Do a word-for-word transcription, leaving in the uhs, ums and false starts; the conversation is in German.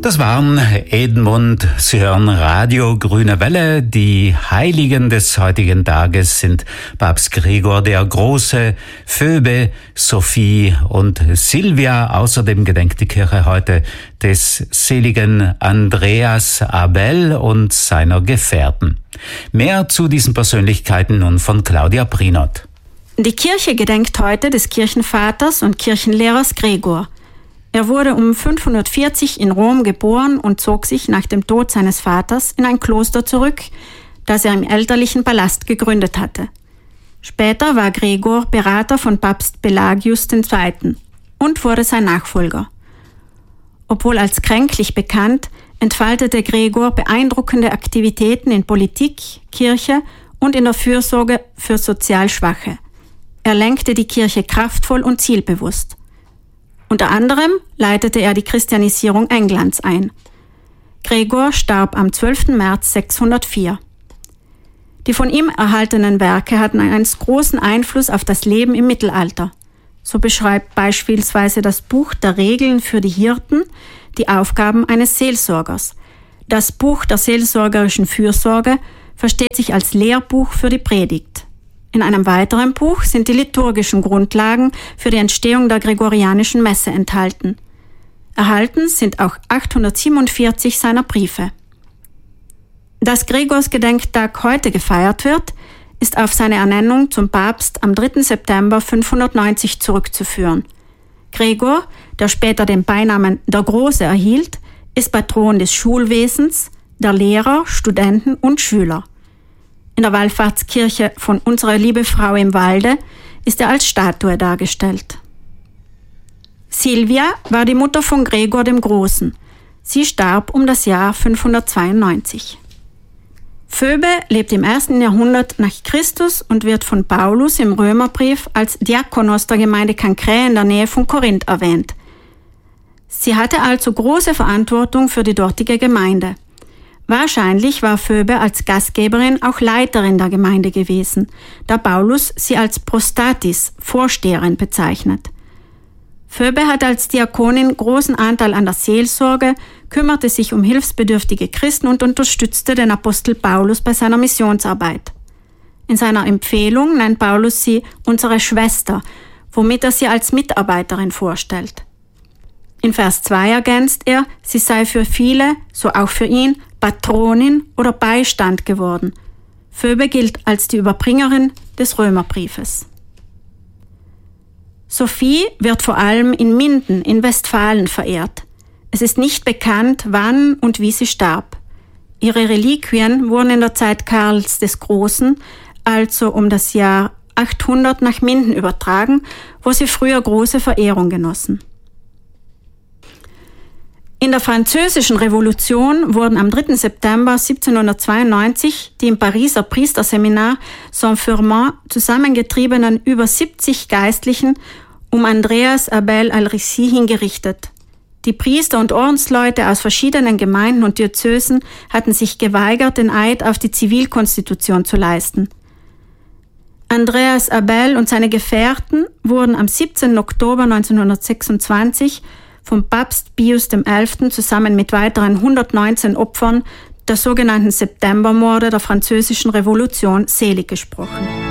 Das waren Edmund, Sie hören Radio Grüne Welle. Die Heiligen des heutigen Tages sind Papst Gregor der Große, Phoebe, Sophie und Silvia. Außerdem gedenkt die Kirche heute des seligen Andreas Abel und seiner Gefährten. Mehr zu diesen Persönlichkeiten nun von Claudia Prinott. Die Kirche gedenkt heute des Kirchenvaters und Kirchenlehrers Gregor. Er wurde um fünfhundertvierzig in Rom geboren und zog sich nach dem Tod seines Vaters in ein Kloster zurück, das er im elterlichen Palast gegründet hatte. Später war Gregor Berater von Papst Pelagius der Zweite. und wurde sein Nachfolger. Obwohl als kränklich bekannt, entfaltete Gregor beeindruckende Aktivitäten in Politik, Kirche und in der Fürsorge für sozial Schwache. Er lenkte die Kirche kraftvoll und zielbewusst. Unter anderem leitete er die Christianisierung Englands ein. Gregor starb am zwölften März sechshundertvier. Die von ihm erhaltenen Werke hatten einen großen Einfluss auf das Leben im Mittelalter. So beschreibt beispielsweise das Buch der Regeln für die Hirten die Aufgaben eines Seelsorgers. Das Buch der seelsorgerischen Fürsorge versteht sich als Lehrbuch für die Predigt. In einem weiteren Buch sind die liturgischen Grundlagen für die Entstehung der gregorianischen Messe enthalten. Erhalten sind auch achthundertsiebenundvierzig seiner Briefe. Dass Gregors Gedenktag heute gefeiert wird, ist auf seine Ernennung zum Papst am dritten September fünfhundertneunzig zurückzuführen. Gregor, der später den Beinamen der Große erhielt, ist Patron des Schulwesens, der Lehrer, Studenten und Schüler. In der Wallfahrtskirche von Unserer Liebe Frau im Walde ist er als Statue dargestellt. Silvia war die Mutter von Gregor dem Großen. Sie starb um das Jahr fünfhundertzweiundneunzig. Phoebe lebt im ersten Jahrhundert nach Christus und wird von Paulus im Römerbrief als Diakonos der Gemeinde Cancrae in der Nähe von Korinth erwähnt. Sie hatte also große Verantwortung für die dortige Gemeinde. Wahrscheinlich war Phoebe als Gastgeberin auch Leiterin der Gemeinde gewesen, da Paulus sie als Prostatis, Vorsteherin, bezeichnet. Phoebe hat als Diakonin großen Anteil an der Seelsorge, kümmerte sich um hilfsbedürftige Christen und unterstützte den Apostel Paulus bei seiner Missionsarbeit. In seiner Empfehlung nennt Paulus sie unsere Schwester, womit er sie als Mitarbeiterin vorstellt. In Vers zwei ergänzt er, sie sei für viele, so auch für ihn, Patronin oder Beistand geworden. Phoebe gilt als die Überbringerin des Römerbriefes. Sophie wird vor allem in Minden in Westfalen verehrt. Es ist nicht bekannt, wann und wie sie starb. Ihre Reliquien wurden in der Zeit Karls des Großen, also um das Jahr achthundert, nach Minden übertragen, wo sie früher große Verehrung genossen. In der Französischen Revolution wurden am dritten September siebzehnhundertzweiundneunzig die im Pariser Priesterseminar Saint-Firmin zusammengetriebenen über siebzig Geistlichen um Andreas Abel al-Rissi hingerichtet. Die Priester und Ordensleute aus verschiedenen Gemeinden und Diözesen hatten sich geweigert, den Eid auf die Zivilkonstitution zu leisten. Andreas Abel und seine Gefährten wurden am siebzehnten Oktober neunzehnhundertsechsundzwanzig vom Papst Pius der Elfte zusammen mit weiteren hundertneunzehn Opfern der sogenannten Septembermorde der Französischen Revolution selig gesprochen.